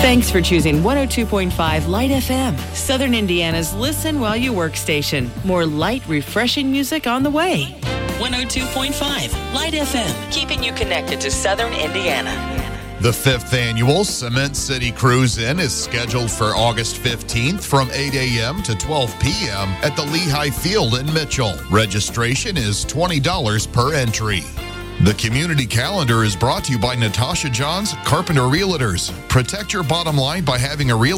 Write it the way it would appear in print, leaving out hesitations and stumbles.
Thanks for choosing 102.5 Light FM, Southern Indiana's listen while you work station. More light, refreshing music on the way. 102.5 Light FM, keeping you connected to Southern Indiana. The 5th annual Cement City Cruise-In is scheduled for August 15th from 8 a.m. to 12 p.m. at the Lehigh Field in Mitchell. Registration is $20 per entry. The community calendar is brought to you by Natasha Johns, Carpenter Realtors. Protect your bottom line by having a real